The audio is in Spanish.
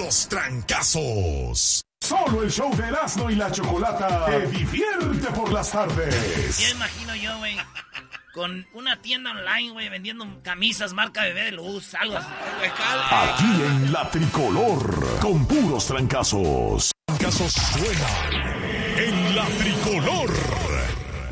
Puros trancazos. Solo el show de Erasmo y la Chocolata te divierte por las tardes. Ya imagino yo, güey, con una tienda online, güey, vendiendo camisas marca Bebé de Luz, algo así. Aquí en La Tricolor, con puros trancazos. Trancazos suenan en La Tricolor.